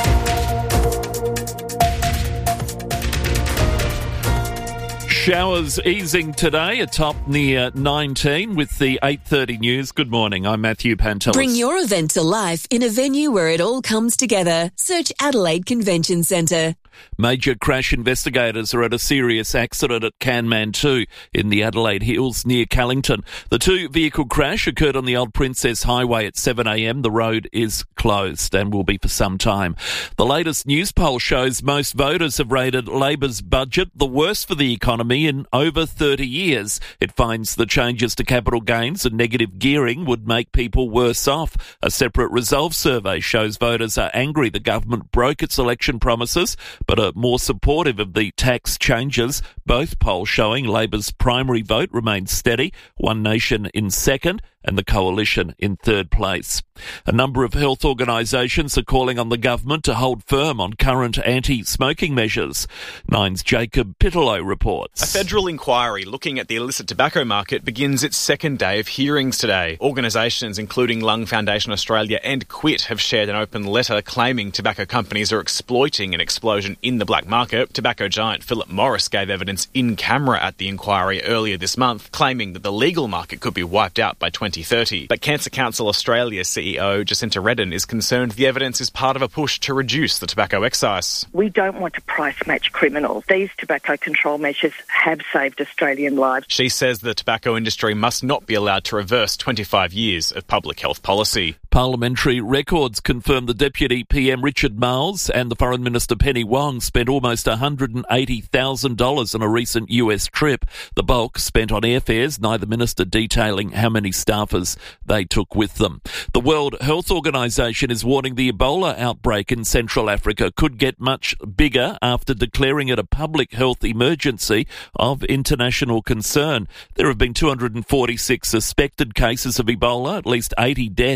Showers easing today, a top near nineteen with the eight thirty news. Good morning, I'm Matthew Pantelis. Bring your event to life in a venue where it all comes together. Search Adelaide Convention Centre. Major crash investigators are at a serious accident at Canman two in the Adelaide Hills near Callington. The two-vehicle crash occurred on the Old Princess Highway at seven a m. The road is closed and will be for some time. The latest news poll shows most voters have rated Labor's budget the worst for the economy in over thirty years. It finds the changes to capital gains and negative gearing would make people worse off. A separate Resolve survey shows voters are angry the government broke its election promises, but are more supportive of the tax changes. Both polls showing Labor's primary vote remains steady, One Nation in second and the Coalition in third place. A number of health organisations are calling on the government to hold firm on current anti-smoking measures. Nine's Jacob Pittelow reports. A federal inquiry looking at the illicit tobacco market begins its second day of hearings today. Organisations including Lung Foundation Australia and Quit have shared an open letter claiming tobacco companies are exploiting an explosion in the black market. Tobacco giant Philip Morris gave evidence in camera at the inquiry earlier this month, claiming that the legal market could be wiped out by twenty thirty. But Cancer Council Australia C E O Jacinta Redden is concerned the evidence is part of a push to reduce the tobacco excise. We don't want to price match criminals. These tobacco control measures have saved Australian lives. She says the tobacco industry must not be allowed to reverse twenty-five years of public health policy. Parliamentary records confirm the Deputy P M Richard Marles and the Foreign Minister Penny Wong spent almost one hundred eighty thousand dollars on a recent U S trip. The bulk spent on airfares, neither minister detailing how many staffers they took with them. The World Health Organization is warning the Ebola outbreak in Central Africa could get much bigger after declaring it a public health emergency of international concern. There have been two hundred forty-six suspected cases of Ebola, at least eighty deaths reported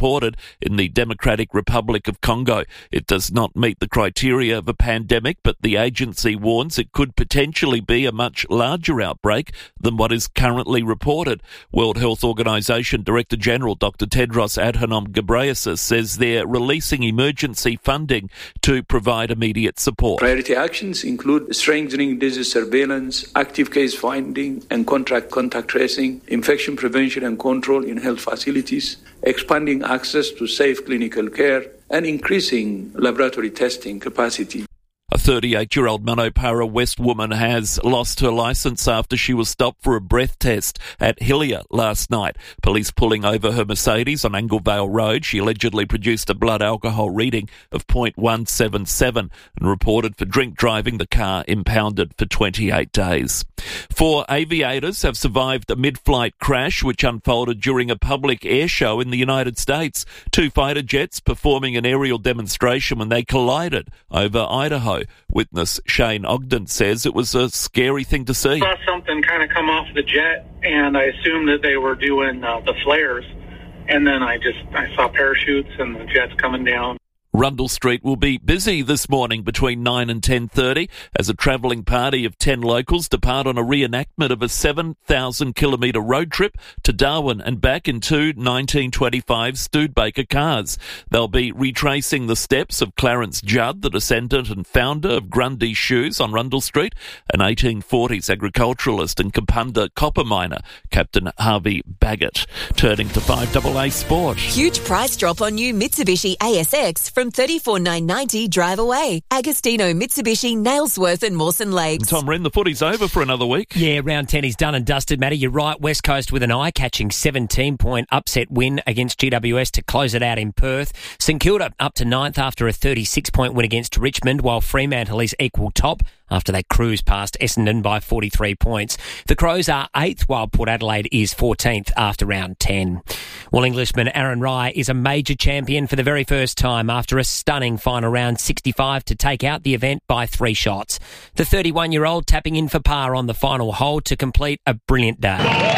reported in the Democratic Republic of Congo. It does not meet the criteria of a pandemic, but the agency warns it could potentially be a much larger outbreak than what is currently reported. World Health Organization Director General Doctor Tedros Adhanom Ghebreyesus says they're releasing emergency funding to provide immediate support. Priority actions include strengthening disease surveillance, active case finding and contract contact tracing, infection prevention and control in health facilities, expanding access to safe clinical care, and increasing laboratory testing capacity. A thirty-eight-year-old Manopara West woman has lost her licence after she was stopped for a breath test at Hillier last night. Police pulling over her Mercedes on Anglevale Road. She allegedly produced a blood alcohol reading of point one seven seven and reported for drink driving. The car impounded for twenty-eight days. Four aviators have survived a mid-flight crash which unfolded during a public air show in the United States. Two fighter jets performing an aerial demonstration when they collided over Idaho. Witness Shane Ogden says it was a scary thing to see. I saw something kind of come off the jet, and I assumed that they were doing uh, the flares. And then I just I saw parachutes and the jets coming down. Rundle Street will be busy this morning between nine and ten thirty as a travelling party of ten locals depart on a reenactment of a seven thousand kilometre road trip to Darwin and back in two nineteen twenty-five Studebaker cars. They'll be retracing the steps of Clarence Judd, the descendant and founder of Grundy Shoes on Rundle Street, an eighteen forties agriculturalist and Kapunda copper miner, Captain Harvey Baggett. Turning to five A A Sport. Huge price drop on new Mitsubishi A S X from thirty-four thousand nine hundred ninety dollars drive away. Agostino, Mitsubishi, Nailsworth and Mawson Lakes. Tom Wren, the footy's over for another week. Yeah, round ten is done and dusted, Matty. You're right. West Coast with an eye-catching seventeen-point upset win against G W S to close it out in Perth. St Kilda up to ninth after a thirty-six-point win against Richmond, while Fremantle is equal top after they cruise past Essendon by forty-three points. The Crows are eighth, while Port Adelaide is fourteenth after round ten. Well, Englishman Aaron Rye is a major champion for the very first time after a stunning final round sixty-five to take out the event by three shots. The thirty-one-year-old tapping in for par on the final hole to complete a brilliant day.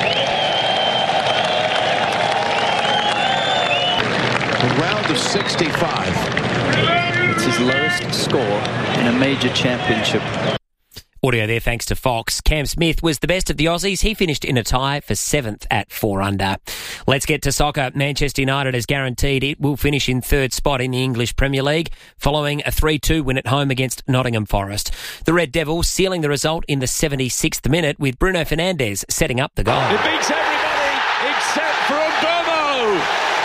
A round of sixty-five. It's his lowest score in a major championship. Audio there thanks to Fox. Cam Smith was the best of the Aussies. He finished in a tie for seventh at four under. Let's get to soccer. Manchester United has guaranteed it will finish in third spot in the English Premier League following a three two win at home against Nottingham Forest. The Red Devils sealing the result in the seventy-sixth minute with Bruno Fernandes setting up the goal. It beats everybody except for Mbeumo.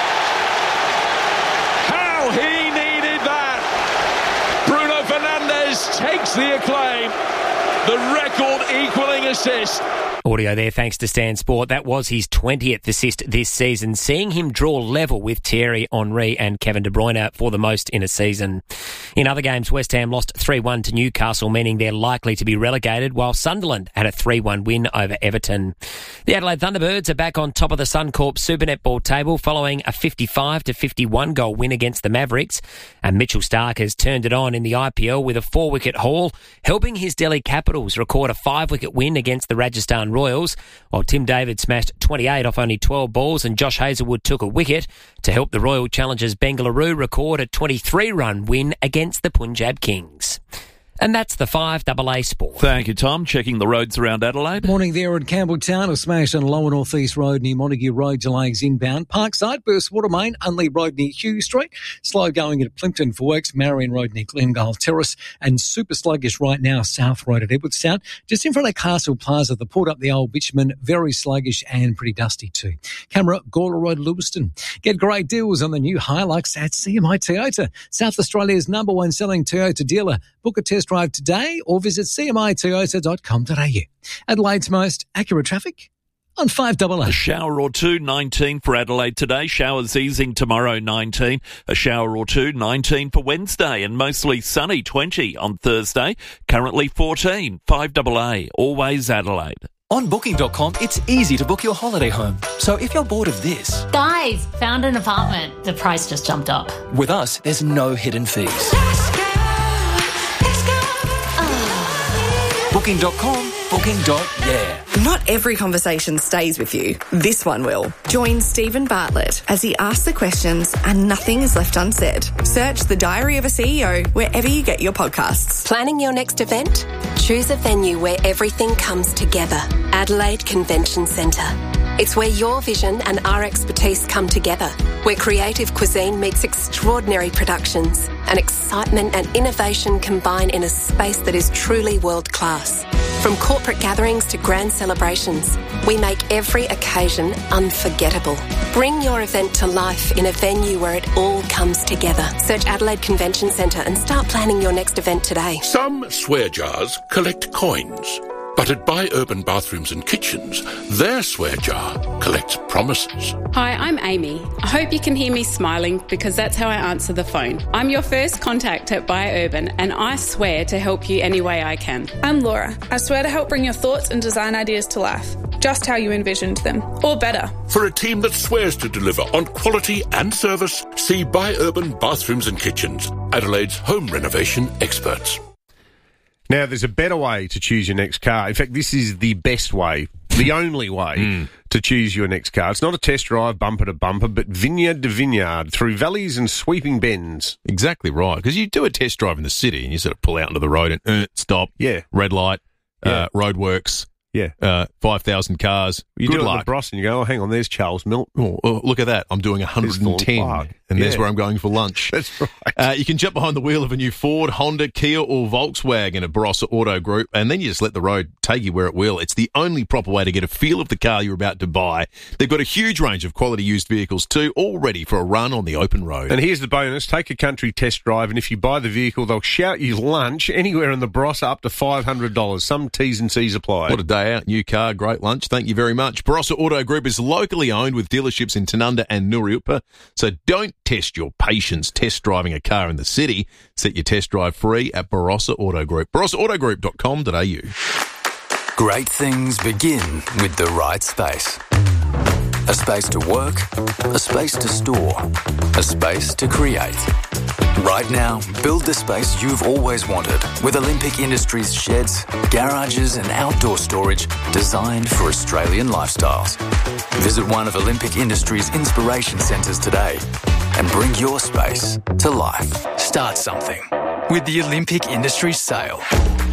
How he needed that. Bruno Fernandes takes the acclaim. The record equalling assist. Audio there thanks to Stan Sport. That was his twentieth assist this season, seeing him draw level with Thierry Henry and Kevin De Bruyne for the most in a season. In other games, West Ham lost three one to Newcastle, meaning they're likely to be relegated, while Sunderland had a three one win over Everton. The Adelaide Thunderbirds are back on top of the Suncorp Super Netball table following a fifty-five to fifty-one goal win against the Mavericks. And Mitchell Stark has turned it on in the I P L with a four-wicket haul, helping his Delhi Capitals record a five-wicket win against the Rajasthan Royals, while Tim David smashed twenty-eight off only twelve balls and Josh Hazlewood took a wicket to help the Royal Challengers Bengaluru record a twenty-three run win against the Punjab Kings. And that's the five A A Sport. Thank you, Tom. Checking the roads around Adelaide. Morning there at Campbelltown. A smash on Lower North East Road near Montague Road delays inbound. Parkside, burst water main, Unley Road near Hugh Street. Slow going at Plimpton for works, Marion Road near Glengale Terrace. And super sluggish right now, South Road at Edwardstown. Just in front of Castle Plaza, the port up the Old Bitumen, very sluggish and pretty dusty too. Camera, Gawler Road, Lewiston. Get great deals on the new Hilux at C M I Toyota, South Australia's number one selling Toyota dealer. Book a test drive today or visit c m i toyota dot com dot a u. Adelaide's most accurate traffic on five A A. A shower or two, nineteen for Adelaide today. Showers easing tomorrow, nineteen. A shower or two, nineteen for Wednesday, and mostly sunny, twenty on Thursday. Currently fourteen. five A A, always Adelaide. On booking dot com, it's easy to book your holiday home. So if you're bored of this... Guys, found an apartment. The price just jumped up. With us, there's no hidden fees. Booking dot com, booking. Yeah. Not every conversation stays with you, this one will. Join Stephen Bartlett as he asks the questions and nothing is left unsaid. Search The Diary of a C E O wherever you get your podcasts. Planning your next event? Choose a venue where everything comes together. Adelaide Convention Centre. It's where your vision and our expertise come together, where creative cuisine meets extraordinary productions and excitement and innovation combine in a space that is truly world-class. From corporate gatherings to grand celebrations, we make every occasion unforgettable. Bring your event to life in a venue where it all comes together. Search Adelaide Convention Centre and start planning your next event today. Some swear jars collect coins. But at Buy Urban Bathrooms and Kitchens, their swear jar collects promises. Hi, I'm Amy. I hope you can hear me smiling because that's how I answer the phone. I'm your first contact at Buy Urban and I swear to help you any way I can. I'm Laura. I swear to help bring your thoughts and design ideas to life, just how you envisioned them, or better. For a team that swears to deliver on quality and service, see Buy Urban Bathrooms and Kitchens, Adelaide's home renovation experts. Now, there's a better way to choose your next car. In fact, this is the best way, the only way mm. to choose your next car. It's not a test drive, bumper to bumper, but vineyard to vineyard, through valleys and sweeping bends. Exactly right, because you do a test drive in the city and you sort of pull out into the road and uh, stop, yeah, red light, yeah. uh, roadworks, yeah, uh, five thousand cars. You Good do luck. it at the Bros and you go, oh, hang on, there's Charles Milt. Oh, oh, look at that. I'm doing one hundred ten, and yeah. there's where I'm going for lunch. That's right. Uh, you can jump behind the wheel of a new Ford, Honda, Kia or Volkswagen at Barossa Auto Group, and then you just let the road take you where it will. It's the only proper way to get a feel of the car you're about to buy. They've got a huge range of quality used vehicles too, all ready for a run on the open road. And here's the bonus. Take a country test drive, and if you buy the vehicle, they'll shout you lunch anywhere in the Barossa up to five hundred dollars. Some T's and C's apply. What a day out. New car, great lunch. Thank you very much. Barossa Auto Group is locally owned with dealerships in Tanunda and Nuriupa, so don't test your patience test driving a car in the city. Set your test drive free at Barossa Auto Group. barossa auto group dot com dot a u. Great things begin with the right space. A space to work, a space to store, a space to create. Right now, build the space you've always wanted with Olympic Industries sheds, garages and outdoor storage designed for Australian lifestyles. Visit one of Olympic Industries' inspiration centres today and bring your space to life. Start something with the Olympic Industries sale.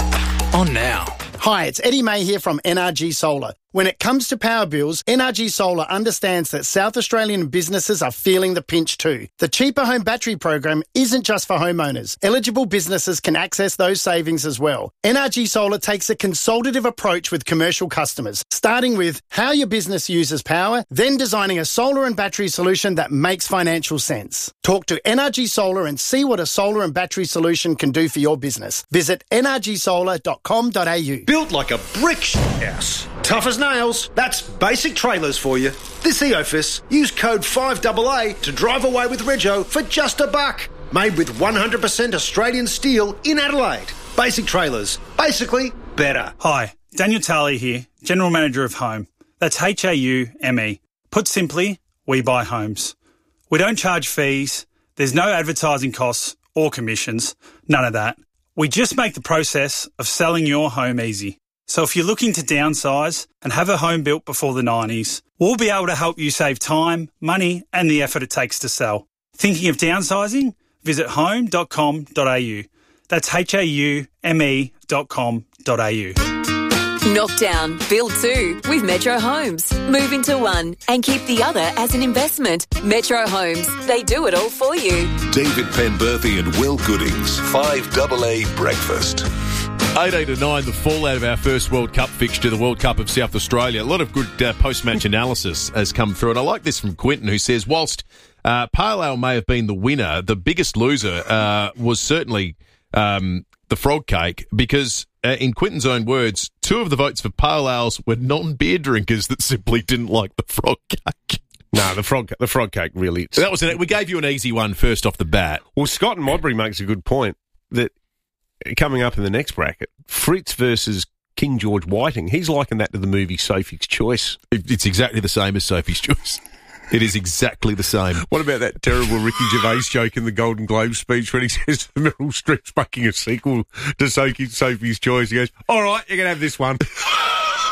On now. Hi, it's Eddie May here from N R G Solar. When it comes to power bills, N R G Solar understands that South Australian businesses are feeling the pinch too. The Cheaper Home Battery program isn't just for homeowners. Eligible businesses can access those savings as well. N R G Solar takes a consultative approach with commercial customers, starting with how your business uses power, then designing a solar and battery solution that makes financial sense. Talk to N R G Solar and see what a solar and battery solution can do for your business. Visit n r g solar dot com dot a u. Built like a brick house. Tough as nails. That's Basic Trailers for you. This E-Office, use code five A A to drive away with Rego for just a buck. Made with one hundred percent Australian steel in Adelaide. Basic Trailers. Basically, better. Hi, Daniel Talley here, General Manager of Home. That's H A U M E. Put simply, we buy homes. We don't charge fees. There's no advertising costs or commissions. None of that. We just make the process of selling your home easy. So if you're looking to downsize and have a home built before the nineties, we'll be able to help you save time, money and the effort it takes to sell. Thinking of downsizing? Visit home dot com dot a u. That's H A U M E dot com dot a u. Knock down, build two with Metro Homes. Move into one and keep the other as an investment. Metro Homes, they do it all for you. David Penberthy and Will Goodings, five A A Breakfast. eighteen to nine, the fallout of our first World Cup fixture, the World Cup of South Australia. A lot of good uh, post-match analysis has come through, and I like this from Quinton, who says, whilst uh, Pale Ale may have been the winner, the biggest loser uh, was certainly um, the frog cake, because uh, in Quinton's own words, two of the votes for Pale Ales were non-beer drinkers that simply didn't like the frog cake. No, the frog the frog cake really. That was an, we gave you an easy one first off the bat. Well, Scott and Modbury makes a good point that coming up in the next bracket, Fritz versus King George Whiting. He's likened that to the movie Sophie's Choice. It, it's exactly the same as Sophie's Choice. It is exactly the same. What about that terrible Ricky Gervais joke in the Golden Globe speech when he says Meryl Streep's making a sequel to Sophie's Choice? He goes, all right, you're going to have this one.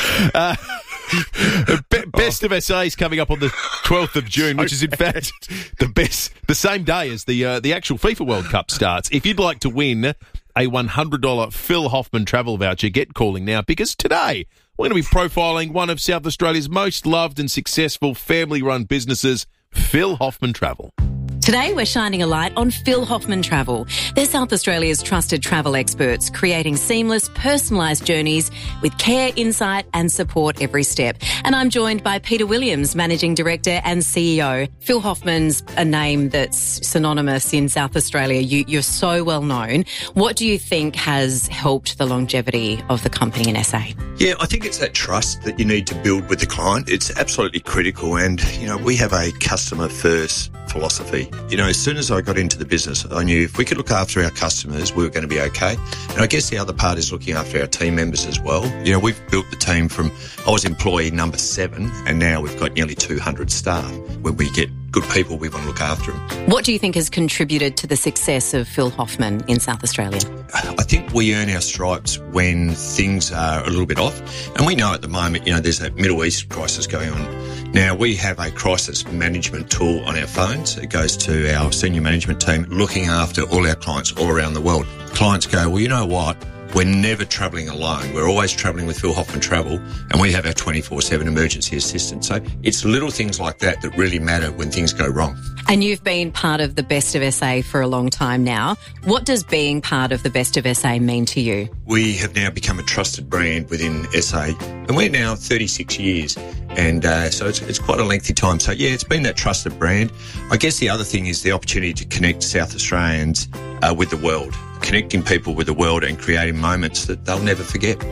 Uh, Be- best of S A is coming up on the twelfth of June, which is in fact the best, the same day as the uh, the actual FIFA World Cup starts. If you'd like to win a one hundred dollars Phil Hoffman travel voucher, get calling now, because today we're going to be profiling one of South Australia's most loved and successful family-run businesses, Phil Hoffman Travel. Today, we're shining a light on Phil Hoffman Travel. They're South Australia's trusted travel experts, creating seamless, personalised journeys with care, insight and support every step. And I'm joined by Peter Williams, Managing Director and C E O. Phil Hoffman's a name that's synonymous in South Australia. You, you're so well known. What do you think has helped the longevity of the company in S A? Yeah, I think it's that trust that you need to build with the client. It's absolutely critical. And, you know, we have a customer first philosophy. You know, as soon as I got into the business, I knew if we could look after our customers, we were going to be okay. And I guess the other part is looking after our team members as well. You know, we've built the team from, I was employee number seven, and now we've got nearly two hundred staff. When we get good people, we want to look after them. What do you think has contributed to the success of Phil Hoffman in South Australia? I think we earn our stripes when things are a little bit off. And we know at the moment, you know, there's that Middle East crisis going on. Now, we have a crisis management tool on our phones. It goes to our senior management team looking after all our clients all around the world. Clients go, well, you know what? We're never travelling alone. We're always travelling with Phil Hoffman Travel, and we have our twenty-four seven emergency assistance. So it's little things like that that really matter when things go wrong. And you've been part of the Best of S A for a long time now. What does being part of the Best of S A mean to you? We have now become a trusted brand within S A, and we're now thirty-six years. And uh, so it's, it's quite a lengthy time. So, yeah, it's been that trusted brand. I guess the other thing is the opportunity to connect South Australians uh, with the world, connecting people with the world and creating moments that they'll never forget.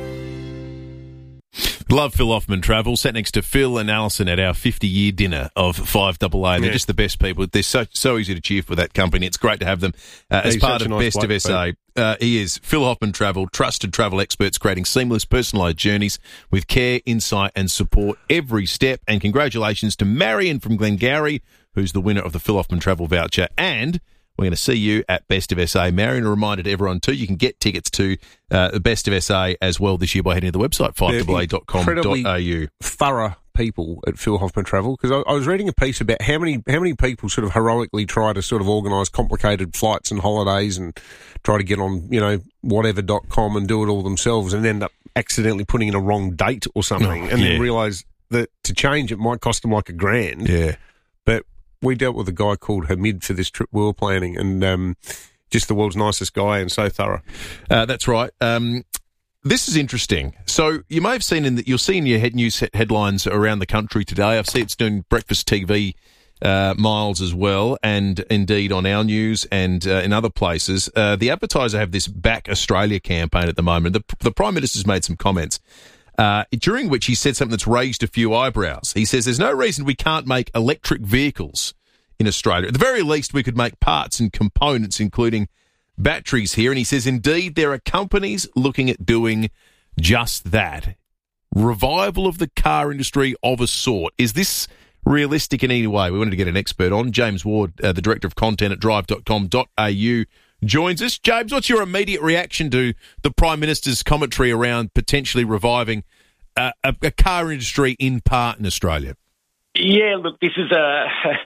Love Phil Hoffman Travel. Sat next to Phil and Alison at our fifty-year dinner of five double A. They're yeah. just the best people. They're so so easy to cheer for that company. It's great to have them uh, as part of nice Best of S A. Uh, he is Phil Hoffman Travel, trusted travel experts creating seamless, personalised journeys with care, insight and support every step. And congratulations to Marion from Glengarry, who's the winner of the Phil Hoffman Travel voucher. And we're going to see you at Best of S A. Marion, a reminder to everyone too, you can get tickets to uh, the Best of S A as well this year by heading to the website, five double A dot com dot A U. Thorough people at Phil Hoffman Travel, because I, I was reading a piece about how many how many people sort of heroically try to sort of organise complicated flights and holidays and try to get on, you know, whatever dot com and do it all themselves and end up accidentally putting in a wrong date or something, oh, and yeah. then realise that to change it might cost them like a grand. Yeah. But we dealt with a guy called Hamid for this trip we were planning, and um, just the world's nicest guy and so thorough. Uh, that's right. Um, this is interesting. So you may have seen in that you'll see in your head news headlines around the country today. I've seen it's doing breakfast T V uh, miles as well, and indeed on our news and uh, in other places. Uh, the advertiser have this Back Australia campaign at the moment. The, the Prime Minister's made some comments. Uh, during which he said something that's raised a few eyebrows. He says there's no reason we can't make electric vehicles in Australia. At the very least, we could make parts and components, including batteries here. And he says, indeed, there are companies looking at doing just that. Revival of the car industry of a sort. Is this realistic in any way? We wanted to get an expert on. James Ward, uh, the Director of Content at drive dot com dot A U, joins us. James, what's your immediate reaction to the Prime Minister's commentary around potentially reviving uh, a, a car industry in part in Australia? Yeah, look, this is a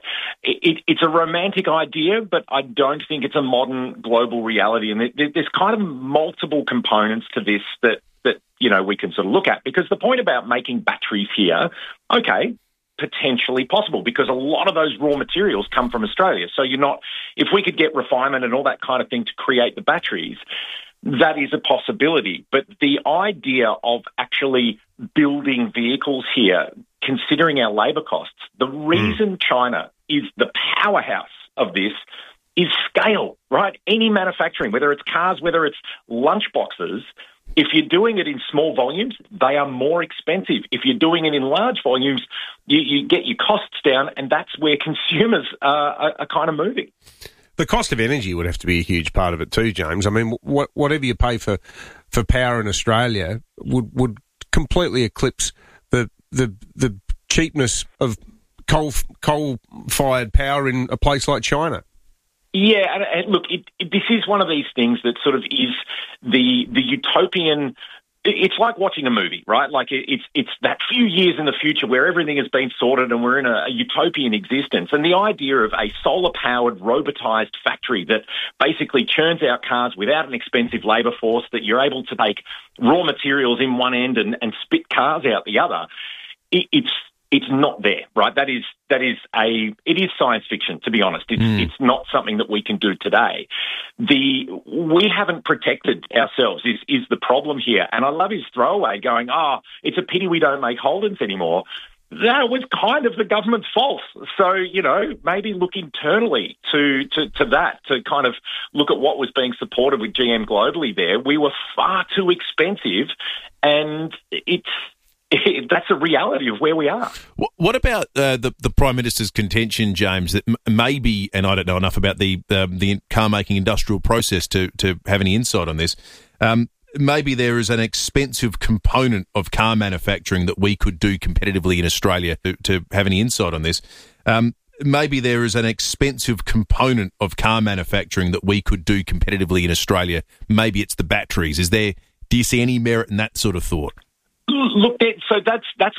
it, it's a romantic idea, but I don't think it's a modern global reality. And there's kind of multiple components to this that that you know we can sort of look at, because the point about making batteries here, okay, potentially possible, because a lot of those raw materials come from Australia. So you're not, if we could get refinement and all that kind of thing to create the batteries, that is a possibility. But the idea of actually building vehicles here, considering our labour costs, the reason mm. China is the powerhouse of this is scale, right? Any manufacturing, whether it's cars, whether it's lunchboxes, if you're doing it in small volumes, they are more expensive. If you're doing it in large volumes, you, you get your costs down, and that's where consumers uh, are, are kind of moving. The cost of energy would have to be a huge part of it too, James. I mean, what, whatever you pay for, for power in Australia would would completely eclipse the the the cheapness of coal coal fired power in a place like China. Yeah, and, and look, it, it, this is one of these things that sort of is the the utopian it's like watching a movie, right? Like it's it's that few years in the future where everything has been sorted and we're in a, a utopian existence. And the idea of a solar-powered, robotised factory that basically churns out cars without an expensive labour force, that you're able to take raw materials in one end and, and spit cars out the other, it, it's it's not there, right? That is that is a it is science fiction, to be honest. It's mm. it's not something that we can do today. The we haven't protected ourselves is is the problem here. And I love his throwaway going, oh, it's a pity we don't make Holdens anymore. That was kind of the government's fault. So, you know, maybe look internally to, to, to that, to kind of look at what was being supported with G M globally there. We were far too expensive, and it's that's a reality of where we are. What about uh, the the Prime Minister's contention, James, that m- maybe, and I don't know enough about the um, the car making industrial process to to have any insight on this. Um, maybe there is an expensive component of car manufacturing that we could do competitively in Australia. To, to have any insight on this, um, maybe there is an expensive component of car manufacturing that we could do competitively in Australia. Maybe it's the batteries. Is there? Do you see any merit in that sort of thought? Look, so that's that's